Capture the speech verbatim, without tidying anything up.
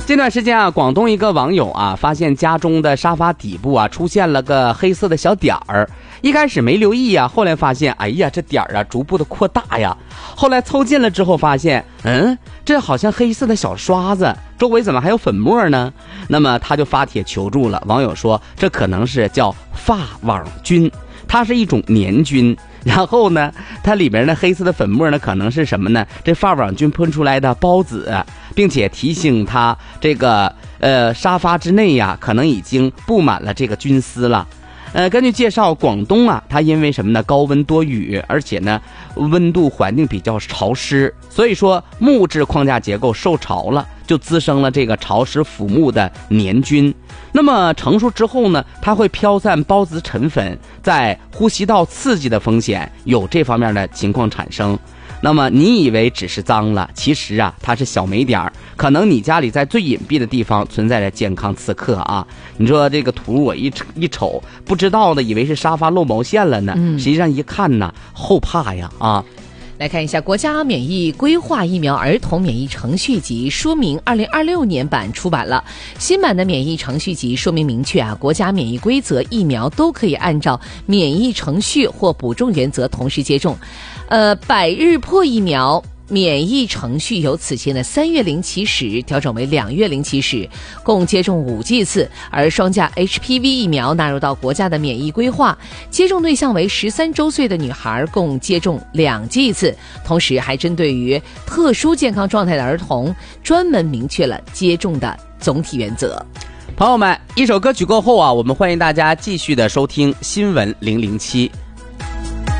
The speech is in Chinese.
这段时间啊，广东一个网友啊，发现家中的沙发底部啊出现了个黑色的小点儿，一开始没留意啊，后来发现，哎呀，这点儿啊逐步的扩大呀。后来凑近了之后发现，嗯，这好像黑色的小刷子，周围怎么还有粉末呢？那么他就发帖求助了。网友说，这可能是叫发网菌，它是一种黏菌。然后呢，它里边的黑色的粉末呢，可能是什么呢？这发网菌喷出来的孢子，并且提醒它这个呃沙发之内呀、啊，可能已经布满了这个菌丝了。呃，根据介绍，广东啊，它因为什么呢？高温多雨，而且呢，温度环境比较潮湿，所以说木质框架结构受潮了，就滋生了这个潮湿腐木的黏菌。那么成熟之后呢，它会飘散孢子成粉，在呼吸道刺激的风险有这方面的情况产生。那么你以为只是脏了，其实啊，它是小霉点儿，可能你家里在最隐蔽的地方存在着健康刺客啊！你说这个图我一一瞅，不知道的以为是沙发漏毛线了呢， 嗯、 实际上一看呢，后怕呀啊！ 来看一下国家免疫规划疫苗儿童免疫程序及说明二零二六年版出版了。新版的免疫程序及说明明确啊，国家免疫规则疫苗都可以按照免疫程序或补种原则同时接种。呃，百日破疫苗免疫程序由此前的三月零起始调整为两月零起始，共接种五剂次，而双价 H P V 疫苗纳入到国家的免疫规划，接种对象为十三周岁的女孩，共接种两剂次，同时还针对于特殊健康状态的儿童，专门明确了接种的总体原则。 朋友们，一首歌曲过后啊，我们欢迎大家继续的收听新闻零零七。